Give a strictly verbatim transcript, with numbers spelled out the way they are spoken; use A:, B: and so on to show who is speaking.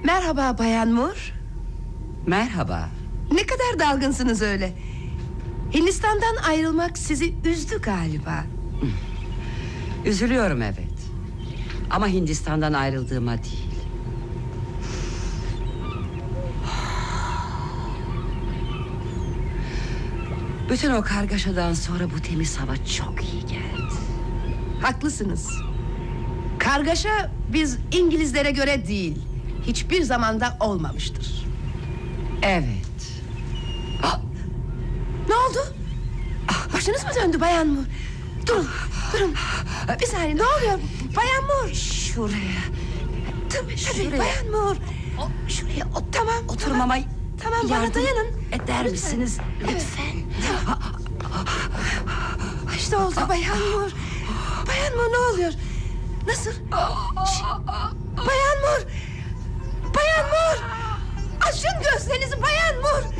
A: Merhaba Bayan Moore.
B: Merhaba.
A: Ne kadar dalgınsınız öyle. Hindistan'dan ayrılmak sizi üzdü galiba.
B: Üzülüyorum evet. Ama Hindistan'dan ayrıldığıma değil. Bütün o kargaşadan sonra bu temiz hava çok iyi geldi.
A: Haklısınız. Kargaşa biz İngilizlere göre değil, hiçbir zamanda olmamıştır.
B: Evet.
A: Ah! Ne oldu? Ah, başınız mı döndü Bayan Moore? Durun, durun. Bir saniye, ne oluyor Bayan Moore?
B: Şuraya.
A: Tabii, tabii
B: Şuraya.
A: Bayan Moore.
B: O, şuraya ot
A: Tamam,
B: oturmama
A: tamam, bana
B: yardım
A: dayanın.
B: eder
A: Lütfen.
B: misiniz?
A: Evet.
B: Lütfen.
A: İşte oldu Bayan Moore. Bayan Moore, ne oluyor? Nasıl? Şş, Bayan Moore. Bayan Moore. Açın gözlerinizi Bayan Moore.